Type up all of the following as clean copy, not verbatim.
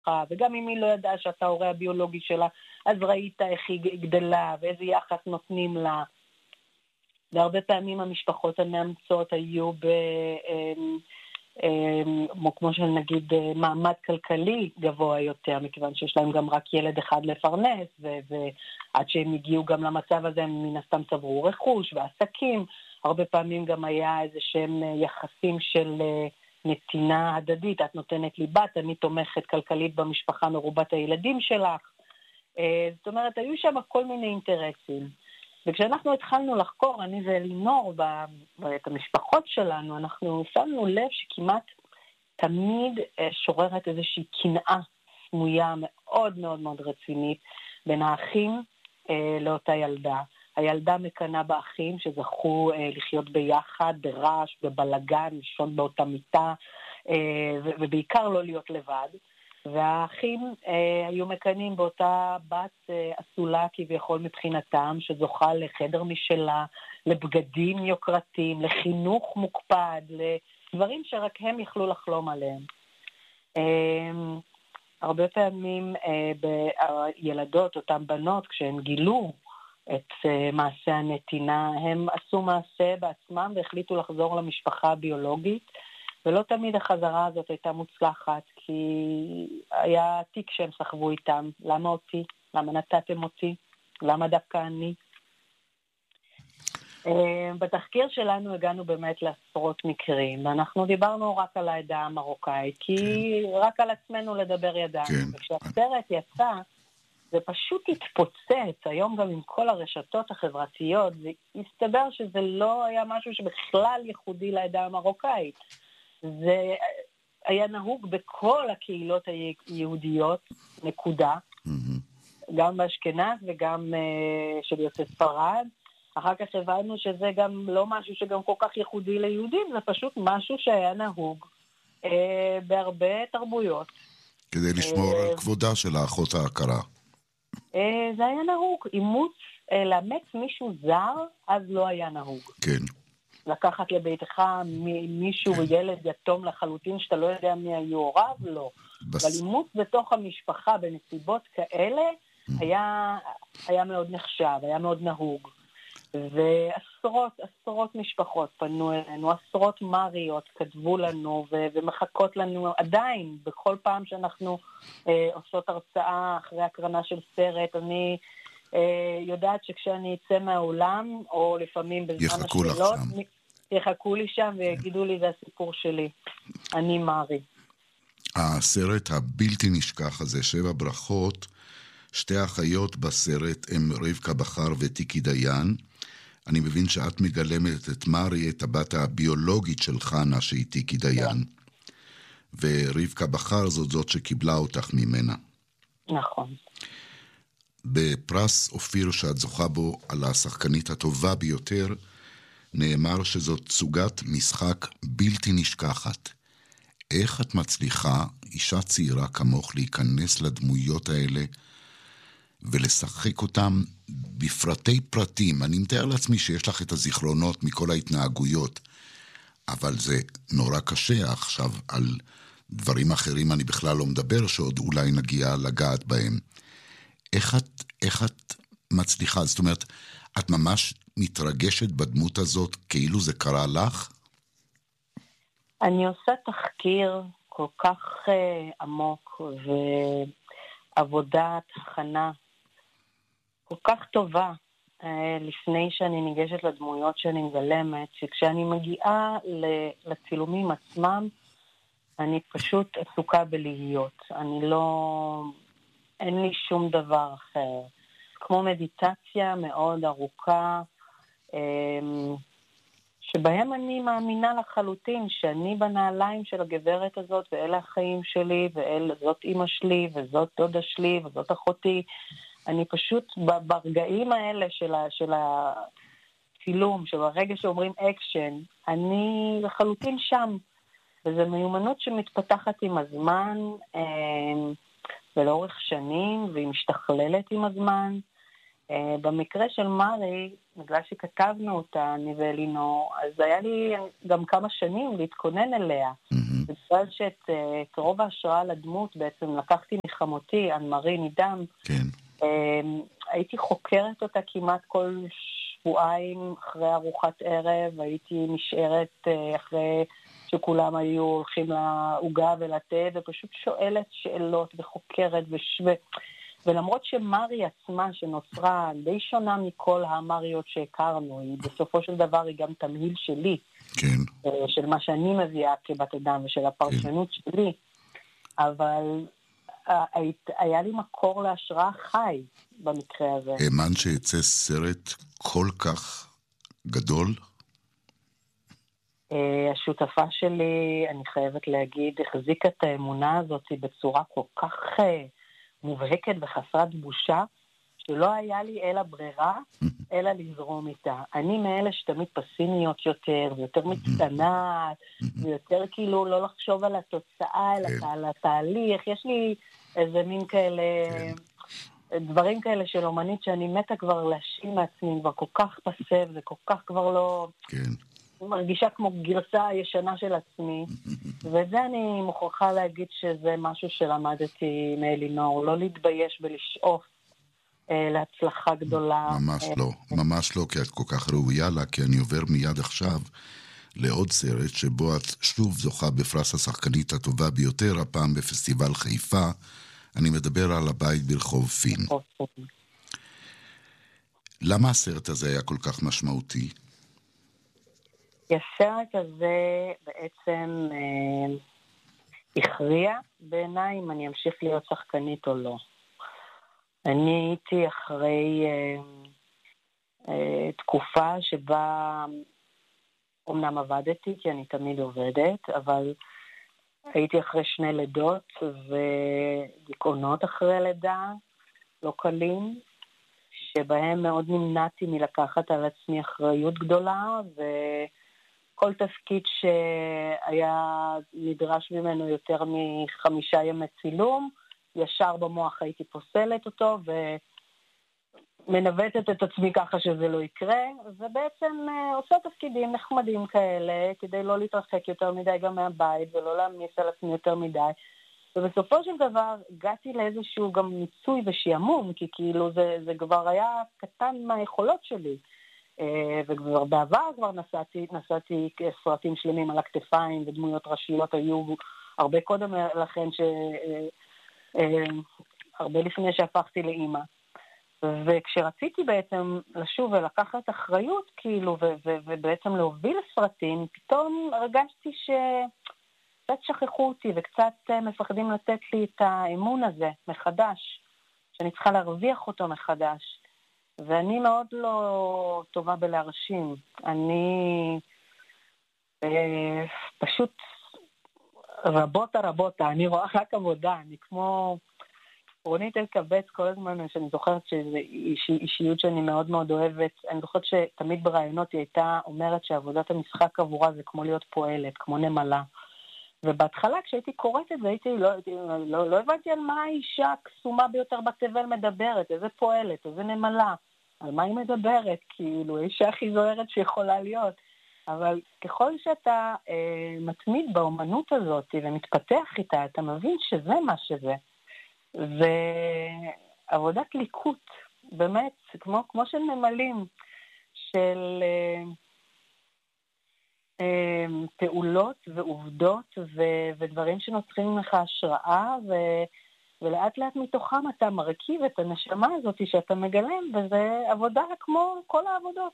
וגם אם היא לא ידעה שאתה ההורה הביולוגי שלה, אז ראית איך היא גדלה ואיזה יחס נותנים לה. והרבה פעמים המשפחות המאמצות היו כמו שנגיד מעמד כלכלי גבוה יותר, מכיוון שיש להם גם רק ילד אחד לפרנס, ועד שהם הגיעו גם למצב הזה הם מן הסתם צברו רכוש ועסקים. הרבה פעמים גם היה איזה שהם יחסים של נתינה הדדית, את נותנת לי בת, אני תומכת כלכלית במשפחה מרובת הילדים שלך. זאת אומרת, היו שם כל מיני אינטרסים. וכשאנחנו התחלנו לחקור, אני ואלינור, את המשפחות שלנו, אנחנו שמנו לב שכמעט תמיד שוררת איזושהי קנאה סמויה מאוד מאוד מאוד רצינית בין האחים לאותה ילדה. הילדה מקנה באחים שזכו לחיות ביחד, ברעש, בבלגן, לישון באותה מיטה, ובעיקר לא להיות לבד. והאחים היו מקנים באותה בת אסולה כביכול מבחינתם, שזוכה לחדר משלה, לבגדים יוקרתיים, לחינוך מוקפד, לדברים שרק הם יכלו לחלום עליהם. הרבה פעמים בילדות, אותן בנות, כשהן גילו את מעשה הנתינה, הם עשו מעשה בעצמם והחליטו לחזור למשפחה הביולוגית, ולא תמיד החזרה הזאת הייתה מוצלחת, כי היה תיק שהם סחבו איתם. למה אותי? למה נתתם אותי? למה דווקא אני? בתחקיר שלנו הגענו באמת לעשרות מקרים, ואנחנו דיברנו רק על העדה המרוקאית, כי רק על עצמנו לדבר ידענו. וכשהסרט יצא, זה פשוט התפוצץ, היום גם עם כל הרשתות החברתיות, זה הסתבר שזה לא היה משהו שבכלל ייחודי לעדה המרוקאית. זה היה נהוג בכל הקהילות היהודיות, נקודה, גם באשכנז וגם של יוצאי ספרד. אחר כך הבנו שזה גם לא משהו שגם כל כך ייחודי ליהודים, זה פשוט משהו שהיה נהוג בהרבה תרבויות. כדי לשמור על כבודה של האחות ההכרה. זה היה נהוג. אימוץ, לאמץ מישהו זר, אז לא היה נהוג. כן. לקחת לביתך מישהו ילד יתום לחלוטין שאתה לא יודע מי היו הוריו, לא. אבל אימוץ בתוך המשפחה בנסיבות כאלה היה מאוד נחשב, היה מאוד נהוג. ועשרות משפחות פנו אלינו, עשרות מריות כתבו לנו ומחכות לנו עדיין, בכל פעם שאנחנו עושות הרצאה אחרי הקרנה של סרט, אני יודעת שכשאני אצא מהאולם, או לפעמים בזמן השאלות, יחכו לי שם ויגידו לי, זה הסיפור שלי. אני מרי. הסרט הבלתי נשכח הזה, 7 ברכות, שתי האחיות בסרט הם רבקה בכר ותיקי דיין. אני מבין שאת מגלמת את מרי, את הבת הביולוגית של חנה, שהיא תיקי דיין. ורבקה בכר זאת שקיבלה אותך ממנה. נכון. בפרס אופיר שאת זוכה בו על השחקנית הטובה ביותר, נאמר שזאת סוגת משחק בלתי נשכחת. איך את מצליחה, אישה צעירה כמוך, להיכנס לדמויות האלה ולשחק אותם בפרטי פרטים? אני מתאר לעצמי שיש לך את הזיכרונות מכל ההתנהגויות, אבל זה נורא קשה. עכשיו על דברים אחרים אני בכלל לא מדבר, שעוד אולי נגיע לגעת בהם. איך את מצליחה? זאת אומרת, את ממש מתרגשת בדמות הזאת כאילו זה קרה לך? אני עושה תחקיר כל כך עמוק ועבודת הכנה כל כך טובה לפני שאני ניגשת לדמויות שאני מגלמת, שכשאני מגיעה לצילומים עצמם, אני פשוט עסוקה בלהיות. אין לי שום דבר אחר. כמו מדיטציה מאוד ארוכה, שבהם אני מאמינה לחלוטין שאני בנעליים של הגברת הזאת, ואלה החיים שלי, וזאת אמא שלי, וזאת דודה שלי, וזאת אחותי. אני פשוט ברגעים האלה של הצילום, של הרגע שאומרים אקשן, אני לחלוטין שם. וזו מיומנות שמתפתחת עם הזמן, ולאורך שנים, והיא משתכללת עם הזמן. במקרה של מרי, בגלל שכתבנו אותה, אני ואלינור, אז היה לי גם כמה שנים להתכונן אליה. בגלל את רוב ההשראה לדמות בעצם לקחתי מחמותי, אנמרי נידם, כן. הייתי חוקרת אותה כמעט כל שבועיים אחרי ארוחת ערב, הייתי נשארת אחרי שכולם היו הולכים לעוגה ולתה, ופשוט שואלת שאלות וחוקרת ולמרות שמרי עצמה שנוצרה די שונה מכל המריות שהכרנו, היא בסופו של דבר היא גם תמהיל שלי, כן. של מה שאני מביאה כבת אדם ושל הפרשנות כן. שלי, אבל היה לי מקור להשראה חי במקרה הזה. האמן שיצא סרט כל כך גדול? השותפה שלי, אני חייבת להגיד, החזיקה את האמונה הזאת בצורה כל כך מובהקת וחסרת בושה, שלא היה לי אלא ברירה, אלא לזרום איתה. אני מאלה שתמיד פסימיות יותר, ויותר מצטנעת, ויותר כאילו לא לחשוב על התוצאה, אלא על התהליך. יש לי איזה מין כאלה, דברים כאלה של אומנית שאני מתה כבר להשאיר מעצמי, כבר כל כך פסב, וכל כך כבר לא... כן. מרגישה כמו גרסה הישנה של עצמי, וזה אני מוכרחה להגיד שזה משהו שלמדתי מאלינור, לא להתבייש ולשאוף להצלחה גדולה. ממש לא, ממש לא, כי את כל כך ראויה לה, כי אני עובר מיד עכשיו לעוד סרט שבו את שוב זוכה בפרס השחקנית הטובה ביותר, הפעם בפסטיבל חיפה. אני מדבר על הבית ברחוב פין. למה הסרט הזה היה כל כך משמעותי? הסרט הזה בעצם הכריע בעיניי אם אני אמשיך להיות שחקנית או לא. אני הייתי אחרי תקופה שבה אומנם עבדתי, כי אני תמיד עובדת, אבל הייתי אחרי 2 לידות ודיכאונות אחרי לידה, לא קלים, שבהם מאוד נמנעתי מלקחת על עצמי אחריות גדולה, וכל תפקיד שהיה נדרש ממנו יותר מ5 ימי צילום, ישר במוח הייתי פוסלת אותו, ומנווטת את עצמי ככה שזה לא יקרה, ובעצם עושה תפקידים נחמדים כאלה, כדי לא להתרחק יותר מדי גם מהבית, ולא להמיס על עצמי יותר מדי, ובסופו של דבר הגעתי לאיזשהו גם מיצוי ושיעמום, כי כאילו זה כבר היה קטן מהיכולות שלי, וכבר בעבר כבר נסעתי סרטים שלמים על הכתפיים, ודמויות ראשיות היו הרבה קודם לכן, הרבה לפני שהפכתי לאמא. וכשרציתי בעצם לשוב ולקחת אחריות, כאילו, ובעצם להוביל סרטים, פתאום הרגשתי קצת שכחו אותי וקצת מפחדים לתת לי את האמון הזה מחדש, שאני צריכה להרוויח אותו מחדש. ואני מאוד לא טובה בלהרשים. אני פשוט רבות, אני רואה רק עבודה, אני כמו רונית אלקבץ כל הזמן, שאני זוכרת שזו אישיות שאני מאוד מאוד אוהבת. אני זוכרת שתמיד ברעיונות היא הייתה אומרת שעבודת המשחק עבורה זה כמו להיות פועלת, כמו נמלה. ובהתחלה כשהייתי קוראת את זה, לא הבנתי על מה האישה הקסומה ביותר בתבל מדברת, איזה פועלת, איזה נמלה, על מה היא מדברת, כאילו, האישה הכי זוהרת שיכולה להיות. אבל ככל שאתה מתמיד באומנות הזאת ומתפתח איתה, אתה מבין שזה מה שזה. ועבודת ליקוט, באמת, כמו של נמלים, של פעולות ועובדות ודברים שנוצרים לך השראה, ולאט לאט מתוכם אתה מרכיב את הנשמה הזאת שאתה מגלם, וזה עבודה כמו כל העבודות.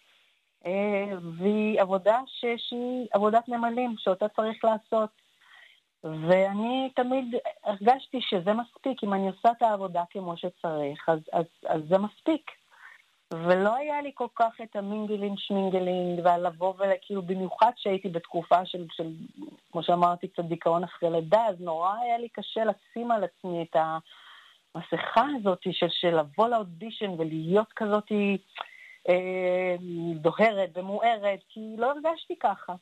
והיא עבודה שהיא עבודת נמלים שאותה צריך לעשות. ואני תמיד הרגשתי שזה מספיק, אם אני עושה את העבודה כמו שצריך, אז זה מספיק. ולא היה לי כל כך את המינגלינג, שמינגלינג, והלבוא וכאילו במיוחד שהייתי בתקופה של כמו שאמרתי, קצת דיכאון אחרי לידה, אז נורא היה לי קשה לשים על עצמי את המסכה הזאת של לבוא לאודישן ולהיות כזאת דוהרת ומוארת, כי לא הרגשתי ככה.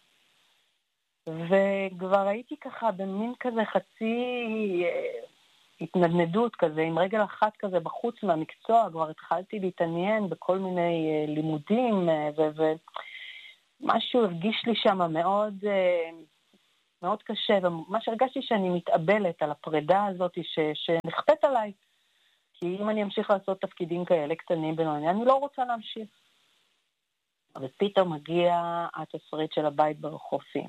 וכבר הייתי ככה במין כזה חצי התנדנדות כזה, עם רגל אחת כזה בחוץ מהמקצוע, כבר התחלתי להתעניין בכל מיני לימודים, ומשהו הרגיש לי שם מאוד מאוד קשה, ומה שהרגשתי שאני מתאבלת על הפרידה הזאת שנכפת עליי, כי אם אני אמשיך לעשות תפקידים כאלה קטנים בינוני, אני לא רוצה להמשיך. ופתאום מגיע התסריט של הבית ברחופים.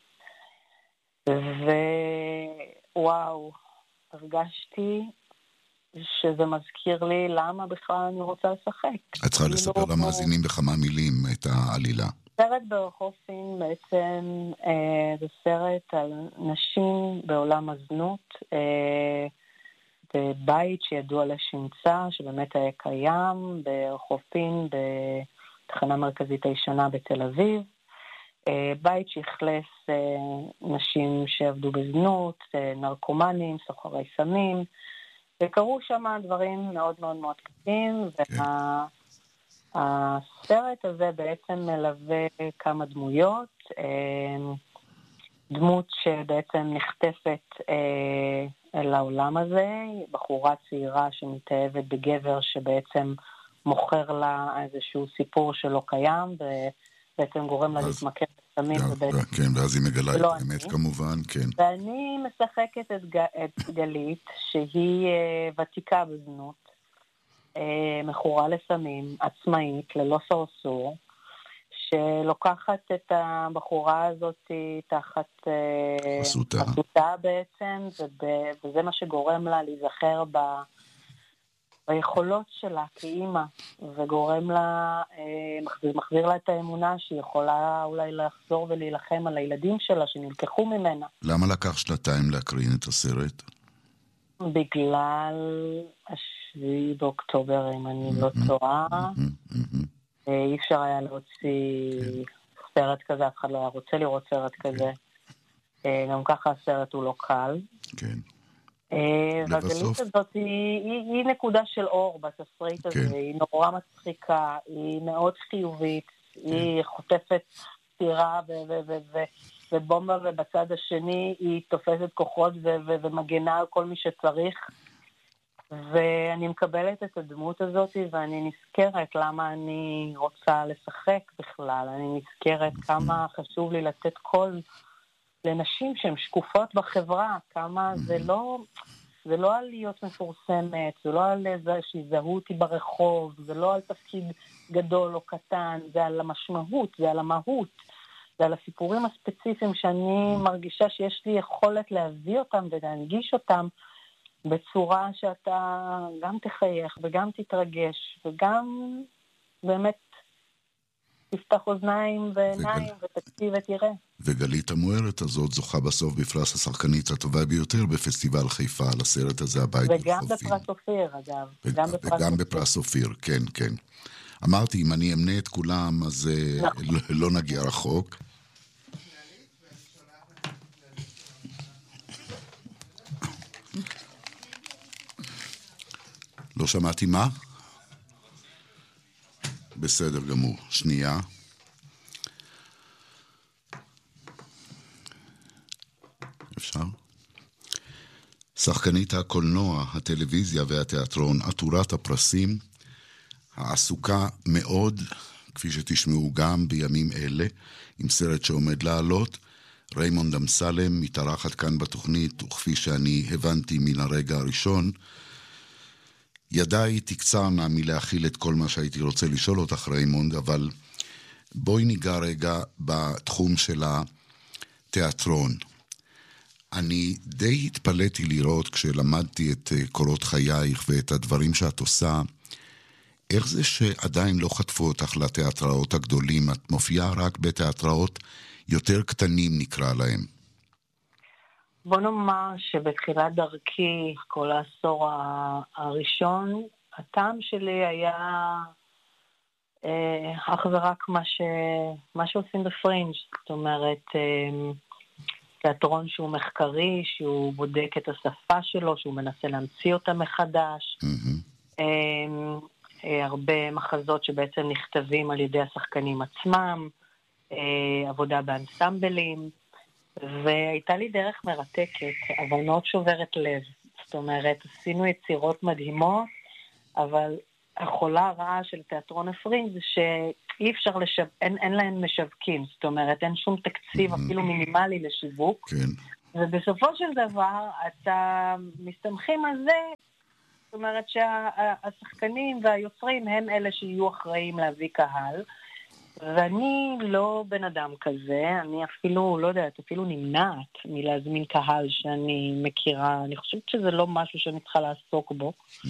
ווואו, הרגשתי שזה מזכיר לי למה בכלל אני רוצה לשחק. את צריכה לספר למאזינים בכמה מילים את העלילה. סרט ברחופים בעצם זה סרט על נשים בעולם הזנות, בבית שידוע לשמצה, שבאמת היה קיים, ברחופים, בתחנה מרכזית הישנה בתל אביב. בית שהכלס נשים שעבדו בזנות, נרקומנים, סוחרי סמים, וקראו שם דברים מאוד מאוד מאוד קשים, והסרט הזה בעצם מלווה כמה דמויות, דמות שבעצם נחטפת אל העולם הזה, בחורה צעירה שמתאהבת בגבר שבעצם מוכר לה איזשהו סיפור שלא קיים, ובעצם גורם לה להתמכר בסמים. כן, ואז היא מגלה את האמת כמובן, כן. ואני משחקת את גלית, שהיא ותיקה בזנות, מכורה לסמים, עצמאית, ללא סרסור, שלוקחת את הבחורה הזאת תחת חסותה בעצם, וזה מה שגורם לה להיזכר ביכולות שלה כאימא, וגורם לה, מחזיר לה את האמונה שהיא יכולה אולי לחזור ולהילחם על הילדים שלה שנלקחו ממנה. למה לקח 2 להקרין את הסרט? בגלל 7 באוקטובר, אם אני לא טועה. אי אפשר היה להוציא סרט כזה, אף אחד לא היה רוצה לראות סרט כזה. גם ככה הסרט הוא לא קל. כן. והגלית הזאת היא נקודה של אור בתסריט הזה, היא נורא מצחיקה, היא מאוד חיובית, היא חוטפת סתירה ובומבה, ובצד השני היא תופסת כוחות ומגנה על כל מי שצריך. ואני מקבלת את הדמות הזאת, ואני נזכרת למה אני רוצה לשחק בכלל. אני נזכרת כמה חשוב לי לתת קול לנשים שהן שקופות בחברה, כמה זה לא על להיות מפורסמת, זה לא על שיזהו אותי ברחוב, זה לא על תפקיד גדול או קטן, זה על המשמעות, זה על המהות, זה על הסיפורים הספציפיים שאני מרגישה שיש לי יכולת להביא אותם ולהנגיש אותם, בצורה שאתה גם תחייך וגם תתרגש וגם באמת תפתח אוזניים ועיניים ותקשיב ותראה. וגלית המוארת הזאת זוכה בסוף בפרס השחקנית הטובה ביותר בפסטיבל חיפה על הסרט הזה, הבית ברחופים. וגם בפרס אופיר, אגב. וגם בפרס אופיר, כן, כן. אמרתי, אם אני אמנה את כולם, אז לא נגיע רחוק. לא שמעתי מה? בסדר גמור. שנייה. אפשר? שחקנית הקולנוע, הטלוויזיה והתיאטרון, עטורת הפרסים, העסוקה מאוד, כפי שתשמעו גם בימים אלה, עם סרט שעומד לעלות, ריימונד אמסלם, מתארחת כאן בתוכנית, וכפי שאני הבנתי מן הרגע הראשון, ידיי תקצרנה מלהכיל את כל מה שהייתי רוצה לשאול אותך, ריימונד, אבל בואי ניגע רגע בתחום של התיאטרון. אני די התפלאתי לראות כשלמדתי את קורות חייך ואת הדברים שאת עושה, איך זה שעדיין לא חטפו אותך לתיאטראות הגדולים, את מופיעה רק בתיאטראות יותר קטנים נקרא להם. בוא נאמר שבתחילת דרכי, כל העשור הראשון, הטעם שלי היה אך ורק מה שעושים בפרינג', זאת אומרת, תיאטרון שהוא מחקרי, שהוא בודק את השפה שלו, שהוא מנסה להמציא אותה מחדש, הרבה מחזות שבעצם נכתבים על ידי השחקנים עצמם, עבודה באנסמבלים, והייתה לי דרך מרתקת, אבל מאוד שוברת לב. זאת אומרת, עשינו יצירות מדהימות, אבל החולה הרעה של תיאטרון הפרינג' זה שאי אפשר אין להם משווקים, זאת אומרת, אין שום תקציב אפילו מינימלי לשיווק. כן. ובסופו של דבר, אתה מסתמכים על זה, זאת אומרת שהשחקנים והיוצרים הם אלה שיהיו אחראים להביא קהל, ואני לא בן אדם כזה, אני אפילו, לא יודעת, אפילו נמנעת מלהזמין קהל שאני מכירה, אני חושבת שזה לא משהו שאני צריכה לעסוק בו.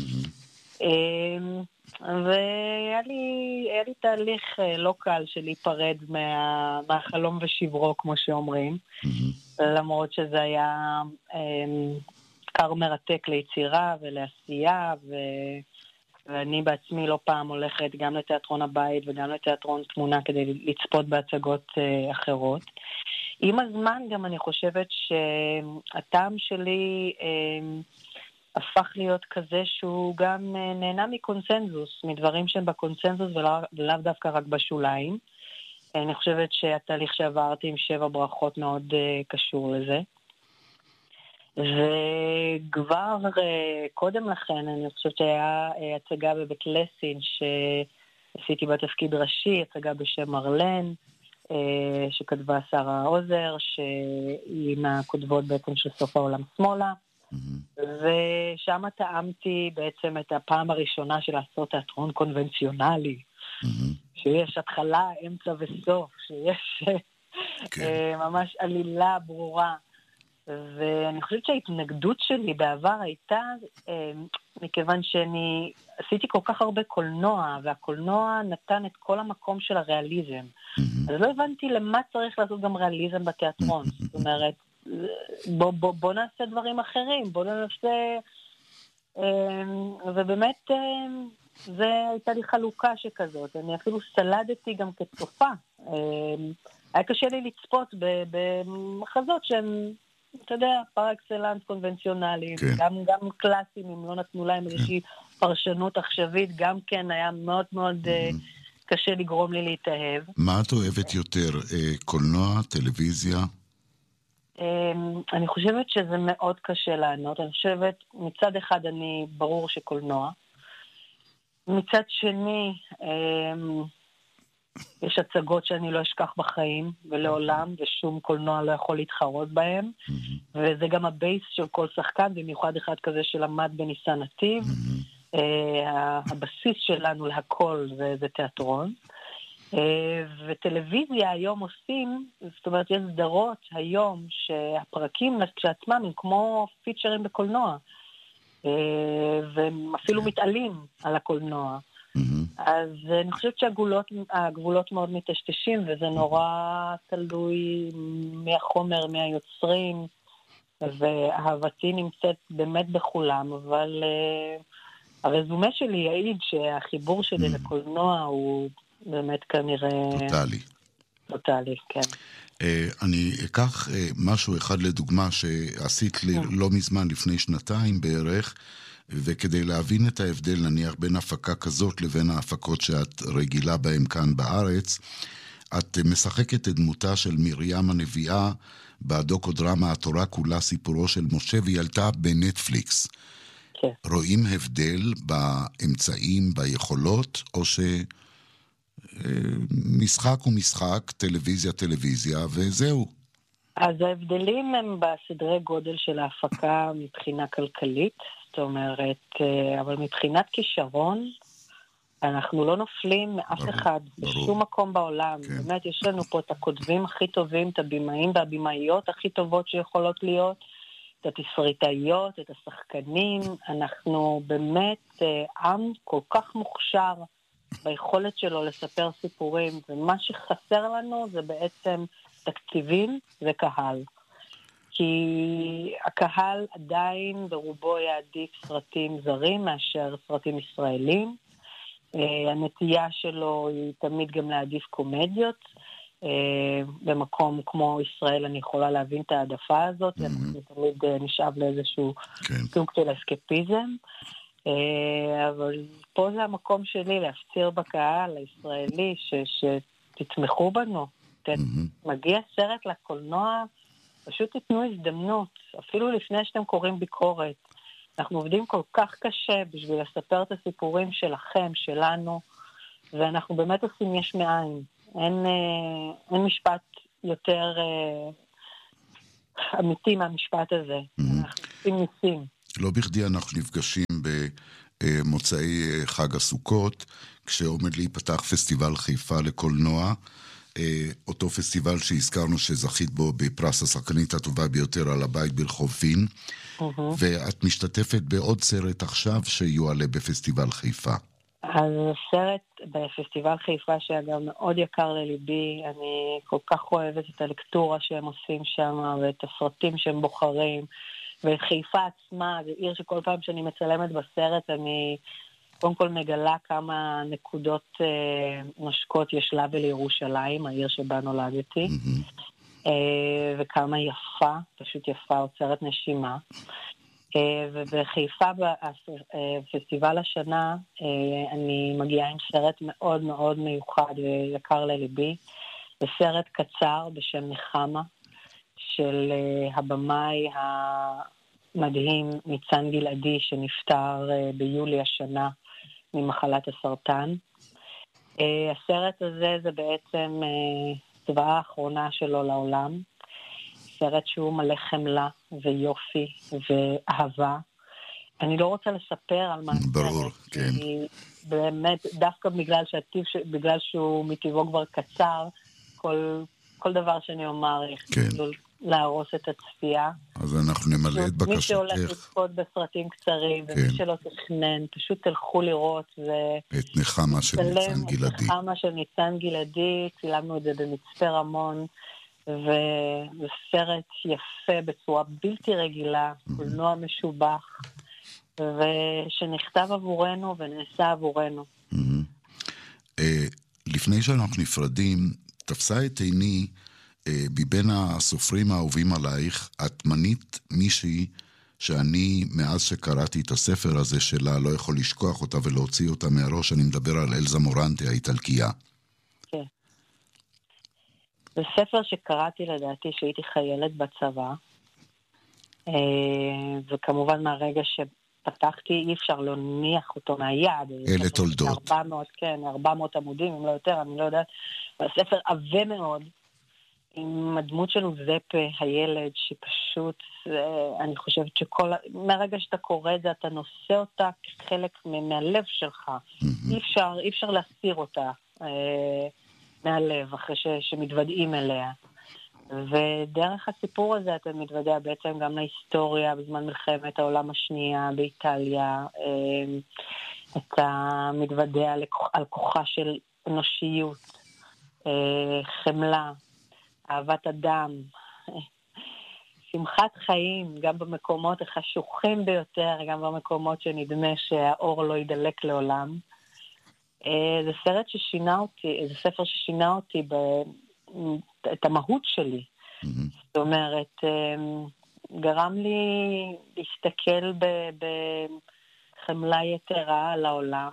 והיה לי תהליך לא קל של להיפרד מהחלום ושברו, כמו שאומרים, למרות שזה היה קר מרתק ליצירה ולעשייה, ואני בעצמי לא פעם הולכת גם לתיאטרון הבית וגם לתיאטרון תמונה כדי לצפות בהצגות אחרות. עם הזמן גם אני חושבת שהטעם שלי הפך להיות כזה שהוא גם נהנה מקונסנזוס, מדברים שהם בקונסנזוס ולאו דווקא רק בשוליים. אני חושבת שהתהליך שעברתי עם 7 ברכות מאוד קשור לזה. וכבר קודם לכן, אני חושבת שהיה הצגה בבית לסין שעשיתי בתפקיד ראשי, הצגה בשם מרלן, שכתבה שרה עוזר, שהיא מהכותבות בעצם של סוף העולם שמאלה, ושם טעמתי בעצם את הפעם הראשונה של לעשות תיאטרון קונבנציונלי, שיש התחלה, אמצע וסוף, שיש ממש עלילה ברורה, ואני חושבת שההתנגדות שלי בעבר הייתה, מכיוון שאני עשיתי כל כך הרבה קולנוע, והקולנוע נתן את כל המקום של הריאליזם. אז לא הבנתי למה צריך לעשות גם ריאליזם בתיאטרון. זאת אומרת, בוא נעשה דברים אחרים, בוא נעשה... ובאמת, זה הייתה לי חלוקה שכזאת. אני אפילו סלדתי גם כצופה. היה קשה לי לצפות במחזות שהן... אתה יודע, פר אקסלנס קונבנציונליים, גם קלאסיים, אם לא נתנו להם איזושהי פרשנות עכשווית, גם כן היה מאוד מאוד קשה לגרום לי להתאהב. מה את אוהבת יותר, קולנוע, טלוויזיה? אני חושבת שזה מאוד קשה לענות. אני חושבת, מצד אחד ברור שקולנוע. מצד שני, יש הצגות שאני לא אשכח בחיים ולעולם, ושום קולנוע לא יכול להתחרות בהם, וזה גם הבייס של כל שחקן, במיוחד אחד כזה שלמד בניסן נתיב. הבסיס שלנו להכל זה תיאטרון. וטלוויזיה היום עושים, זאת אומרת, יש סדרות היום שהפרקים כשעצמם הם כמו פיצ'רים בקולנוע, והם אפילו מתעלים על הקולנוע. אז אני חושבת שהגבולות מאוד מטשטשים, וזה נורא תלוי מהחומר, מהיוצרים, ואהבתי נמצאת באמת בכולם, אבל הרזומה שלי יעיד שהחיבור שלי לקולנוע הוא באמת כנראה... טוטלי, כן. אני אקח משהו אחד לדוגמה שעשית לי לא מזמן, לפני 2 בערך, וכדי להבין את ההבדל נניח בין הפקה כזאת לבין ההפקות שאת רגילה בהם כאן בארץ, את משחקת את דמותה של מרים הנביאה בדוקודרמה התורה כולה סיפורו של משה, והיא עלתה בנטפליקס. כן. רואים הבדל באמצעים, ביכולות, או שמשחק הוא משחק, טלוויזיה, וזהו? אז ההבדלים הם בסדרי גודל של ההפקה מבחינה כלכלית, זאת אומרת, אבל מבחינת כישרון, אנחנו לא נופלים מאף אחד, בשום מקום בעולם. כן. באמת, יש לנו פה את הכותבים הכי טובים, את הבימאים והבימאיות הכי טובות שיכולות להיות, את התסריטאיות, את השחקנים. אנחנו באמת עם כל כך מוכשר ביכולת שלו לספר סיפורים, ומה שחסר לנו זה בעצם תקציבים וקהל. כי הקהל עדיין ברובו יעדיף סרטים זרים מאשר סרטים ישראלים. הנטייה שלו היא תמיד גם להעדיף קומדיות. במקום כמו ישראל אני יכולה להבין את העדפה הזאת, אנחנו תמיד נשאב לאיזשהו סוג של אסקפיזם. אבל פה זה המקום שלי להפציר בקהל הישראלי שתתמכו בנו. מגיע סרט לקולנוע, פשוט תיתנו הזדמנות, אפילו לפני שאתם קוראים ביקורת. אנחנו עובדים כל כך קשה בשביל לספר את הסיפורים שלכם, שלנו, ואנחנו באמת עושים יש מאין. אין משפט יותר אמיתי מהמשפט הזה. אנחנו עושים ניסים. לא בכדי אנחנו נפגשים במוצאי חג הסוכות, כשעומד להיפתח פסטיבל חיפה לקולנוע, אותו פסטיבל שהזכרנו שזכית בו בפרס השחקנית הטובה ביותר על הבית ברחוב פין, ואת משתתפת בעוד סרט עכשיו שיועלה בפסטיבל חיפה. אז סרט בפסטיבל חיפה שאגב מאוד יקר לליבי, אני כל כך אוהבת את הלקטורה שהם עושים שם ואת הסרטים שהם בוחרים, וחיפה עצמה, זו עיר שכל פעם שאני מצלמת בסרט אני קודם כל מגלה כמה נקודות נושקות יש לה ולירושלים, העיר שבה נולדתי, וכמה יפה, פשוט יפה, עוצרת נשימה. ובחיפה בפסטיבל השנה אני מגיעה עם סרט מאוד מאוד מיוחד ויקר לליבי, בסרט קצר בשם נחמה, של הבמאי המדהים ניצן גלעדי, שנפטר ביולי השנה ממחלת הסרטן. הסרט הזה זה בעצם צבאה האחרונה שלו לעולם, סרט שהוא מלא חמלה ויופי ואהבה. אני לא רוצה לספר על מה ברור, כן. באמת, דווקא בגלל שהוא מטבעו כבר קצר, כל דבר שאני אומר יכול להרוס את הצפייה. אז אנחנו נמלא את בקשתך. מי שהולך לצפות בסרטים קצרים, ומי שלא תכנן, פשוט תלכו לראות. את נחמה של ניצן גלעדי. את נחמה של ניצן גלעדי, צילמנו את זה במצפה רמון, וסרט יפה בצורה בלתי רגילה, קולנוע משובח, ושנכתב עבורנו ונעשה עבורנו. לפני שאנחנו נפרדים, תפסה את עיני, מבין הסופרים האהובים עלייך, את מנית מישהי שאני, מאז שקראתי את הספר הזה שלה, לא יכול לשכוח אותה ולהוציא אותה מהראש. אני מדבר על אלזה מורנטה, האיטלקייה. כן. זה ספר שקראתי לדעתי שהייתי חיילת בצבא, וכמובן מהרגע שפתחתי אי אפשר להניח אותו מהיד. אלה תולדות. 400 עמודים, אם לא יותר, אני לא יודעת. הספר עבה מאוד, עם הדמות של זפה, הילד, שפשוט, אני חושבת מהרגע שאתה קורא את זה, אתה נושא אותה כחלק מהלב שלך. אי אפשר להסיר אותה מהלב, אחרי שמתוודעים אליה. ודרך הסיפור הזה אתה מתוודע בעצם גם להיסטוריה בזמן מלחמת העולם השנייה באיטליה. אתה מתוודע על כוחה של אנושיות, חמלה, אהבת אדם, שמחת חיים, גם במקומות החשוכים ביותר, גם במקומות שנדמה שהאור לא ידלק לעולם. זה סרט ששינה אותי, זה ספר ששינה אותי את המהות שלי. זאת אומרת, גרם לי להסתכל בחמלה יתרה על העולם,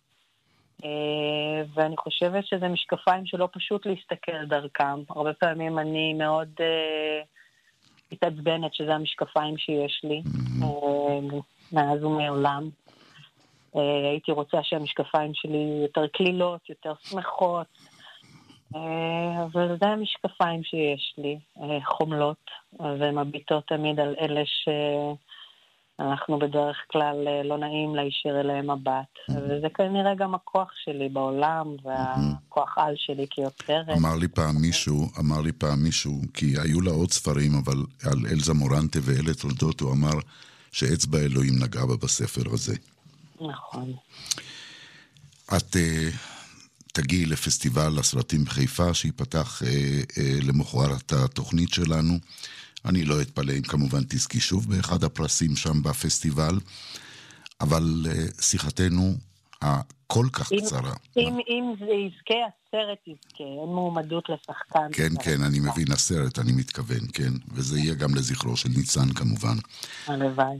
ואני חושבת שזה משקפיים שלא פשוט להסתכל דרכם. הרבה פעמים אני מאוד מתעצבנת שזה המשקפיים שיש לי מאז ומעולם. הייתי רוצה שהמשקפיים שלי יותר כלילות, יותר שמחות, אבל זה המשקפיים שיש לי, חומלות, ומביטות תמיד על אלה שאנחנו בדרך כלל לא נעים להישיר אליהם מבט, וזה כנראה גם הכוח שלי בעולם, והכוח על שלי כיוצרת. אמר לי פעם מישהו, כי היו לה עוד ספרים, אבל על אלזה מורנטה ואלה תולדות, הוא אמר שאצבע אלוהים נגעה בה בספר הזה. נכון. את תגיעי לפסטיבל הסרטים בחיפה, שיפתח למחרת התוכנית שלנו. אני לא אתפלא אם כמובן תזכי שוב באחד הפרסים שם בפסטיבל, אבל שיחתנו הכל כך קצרה. אם זה יזכה, הסרט יזכה, אין מועמדות לשחקן. כן, אני מבין, הסרט, אני מתכוון, כן, וזה יהיה גם לזכרו של ניצן כמובן. הלוואי.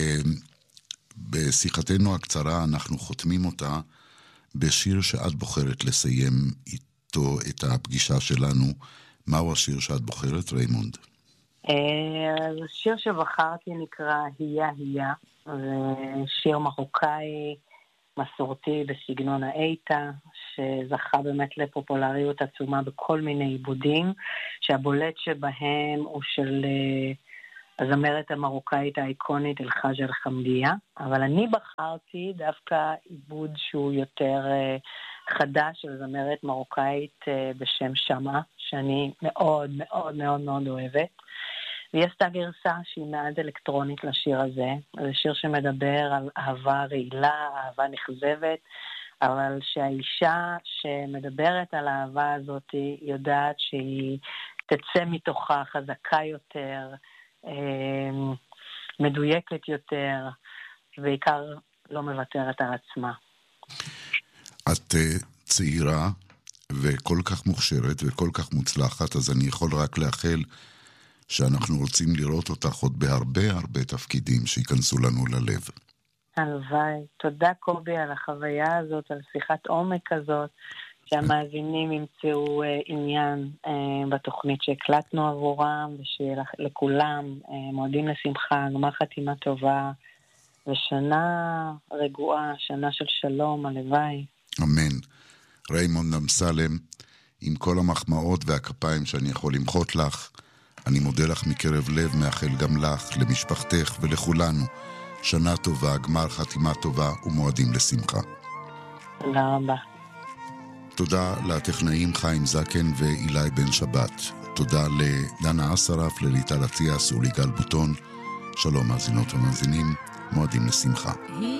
בשיחתנו הקצרה אנחנו חותמים אותה בשיר שאת בוחרת לסיים איתו את הפגישה שלנו. מהו השיר שאת בוחרת, ריימונד? אז השיר שבחרתי נקרא היה היה, זה שיר מרוקאי מסורתי בסגנון האיטה, שזכה באמת לפופולריות עצומה בכל מיני עיבודים, שהבולט שבהם הוא של הזמרת המרוקאית האיקונית אל-חאג' אל-חמדיה, אבל אני בחרתי דווקא עיבוד שהוא יותר חדש של זמרת מרוקאית בשם שמעה, שאני מאוד מאוד מאוד מאוד אוהבת. והיא עשתה גרסה שהיא מעט אלקטרונית לשיר הזה. זה שיר שמדבר על אהבה רעילה, אהבה נכזבת, אבל שהאישה שמדברת על האהבה הזאת היא יודעת שהיא תצא מתוכה חזקה יותר, מדויקת יותר, ועיקר לא מוותרת על עצמה. את צעירה וכל כך מוכשרת וכל כך מוצלחת, אז אני יכול רק לאחל שאנחנו רוצים לראות אותך עוד בהרבה תפקידים שיכנסו לנו ללב. הלוואי. תודה קובי על החוויה הזאת, על שיחת עומק הזאת, שהמאזינים ימצאו עניין בתוכנית שהקלטנו עבורם, ושיהיה לכולם מועדים לשמחה, גמר חתימה טובה, ושנה רגועה, שנה של שלום, הלוואי. אמן. ריימונד אמסלם, עם כל המחמאות והכפיים שאני יכול למחות לך, אני מודה לך מקרב לב, מאחל גם לך, למשפחתך ולכולנו שנה טובה, גמר חתימה טובה ומועדים לשמחה. תודה רבה. תודה לטכנאים חיים זקן ואילי בן שבת. תודה לדנה אסרף, לליטל אטיאס וליגל בוטון. שלום מאזינות ומאזינים, מועדים לשמחה.